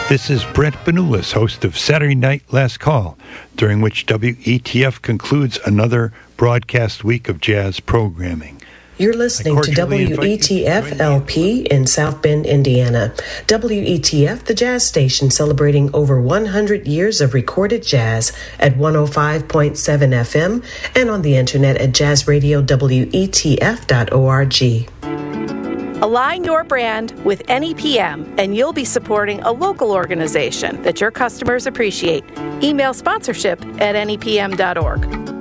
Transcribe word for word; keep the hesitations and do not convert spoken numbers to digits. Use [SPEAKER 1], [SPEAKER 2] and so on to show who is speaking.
[SPEAKER 1] This is Brent Benulis, host of Saturday Night Last Call, during which W E T F concludes another broadcast week of jazz programming.
[SPEAKER 2] You're listening to W E T F L P in South Bend, Indiana. W E T F, the jazz station celebrating over one hundred years of recorded jazz at one oh five point seven F M and on the internet at jazz radio W E T F dot org.
[SPEAKER 3] Align your brand with N E P M, and you'll be supporting a local organization that your customers appreciate. Email sponsorship at N E P M dot org.